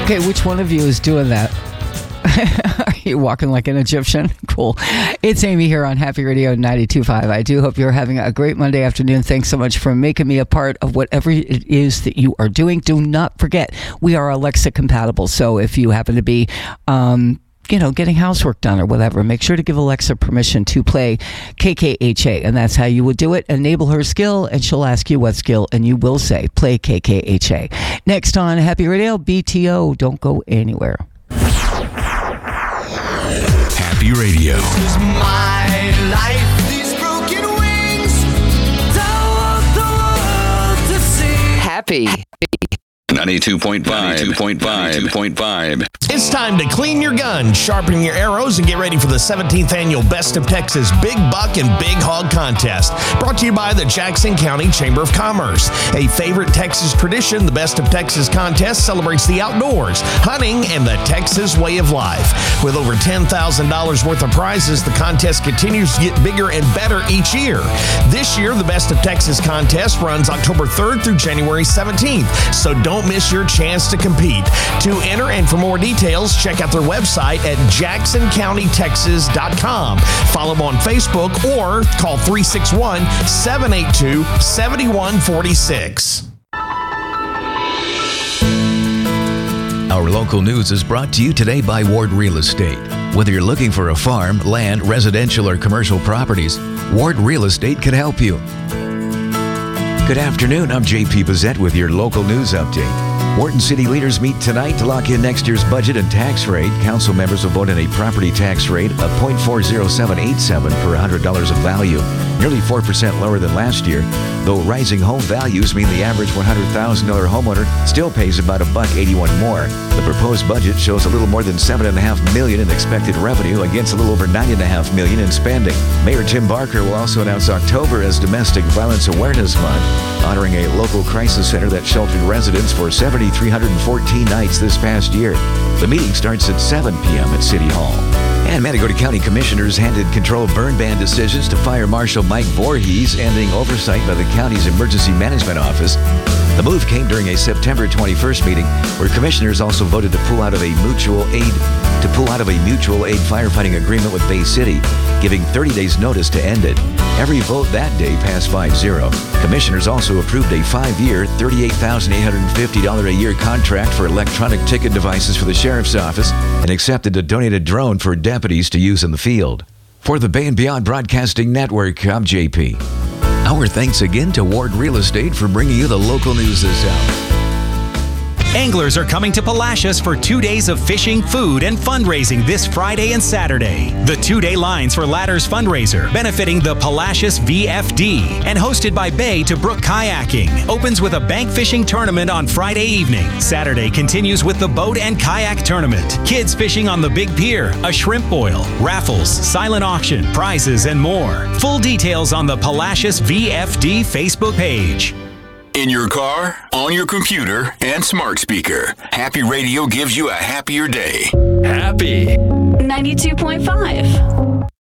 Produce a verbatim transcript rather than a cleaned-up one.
Okay, which one of you is doing that? Are you walking like an Egyptian? Cool. It's Amy here on Happy Radio ninety-two point five. I do hope you're having a great Monday afternoon. Thanks so much for making me a part of whatever it is that you are doing. Do not forget, we are Alexa compatible. So if you happen to be, um, you know, getting housework done or whatever, make sure to give Alexa permission to play K K H A. And that's how you would do it. Enable her skill, and she'll ask you what skill, and you will say, play K K H A. Next on Happy Radio, B T O. Don't go anywhere. Happy Radio. This is my life. These broken wings. Don't want the world to see. Happy. ninety-two point five. ninety-two point five. ninety-two point five. It's time to clean your gun, sharpen your arrows, and get ready for the seventeenth Annual Best of Texas Big Buck and Big Hog Contest. Brought to you by the Jackson County Chamber of Commerce. A favorite Texas tradition, the Best of Texas Contest celebrates the outdoors, hunting, and the Texas way of life. With over ten thousand dollars worth of prizes, the contest continues to get bigger and better each year. This year, the Best of Texas Contest runs October third through January seventeenth, so don't miss your chance to compete. To enter and for more details, check out their website at jackson county texas dot com. Follow them on Facebook or call three six one, seven eight two, seven one four six. Our local news is brought to you today by Ward Real Estate. Whether you're looking for a farm, land, residential, or commercial properties, Ward Real Estate can help you. Good afternoon, I'm J P Bazette with your local news update. Wharton City leaders meet tonight to lock in next year's budget and tax rate. Council members will vote on a property tax rate of zero point four zero seven eight seven per one hundred dollars of value, nearly four percent lower than last year, though rising home values mean the average one hundred thousand dollars homeowner still pays about a buck eighty-one more. The proposed budget shows a little more than seven point five million dollars in expected revenue against a little over nine point five million dollars in spending. Mayor Tim Barker will also announce October as Domestic Violence Awareness Month, honoring a local crisis center that sheltered residents for seven thousand three hundred fourteen nights this past year. The meeting starts at seven p.m. at City Hall. And Matagorda County Commissioners handed control of burn ban decisions to Fire Marshal Mike Voorhees, ending oversight by the county's Emergency Management Office. The move came during a September twenty-first meeting where commissioners also voted to pull out of a mutual aid to pull out of a mutual aid firefighting agreement with Bay City, giving thirty days notice to end it. Every vote that day passed five zero. Commissioners also approved a five-year, thirty-eight thousand eight hundred fifty dollars a year contract for electronic ticket devices for the Sheriff's Office and accepted a donated drone for deputies to use in the field. For the Bay and Beyond Broadcasting Network, I'm J P. Our thanks again to Ward Real Estate for bringing you the local news this hour. Anglers are coming to Palacios for two days of fishing, food, and fundraising this Friday and Saturday. The two-day Lines for Ladders fundraiser, benefiting the Palacios V F D, and hosted by Bay to Brook Kayaking, opens with a bank fishing tournament on Friday evening. Saturday continues with the boat and kayak tournament, kids fishing on the Big Pier, a shrimp boil, raffles, silent auction, prizes, and more. Full details on the Palacios V F D Facebook page. In your car, on your computer, and smart speaker, Happy Radio gives you a happier day. Happy ninety-two point five.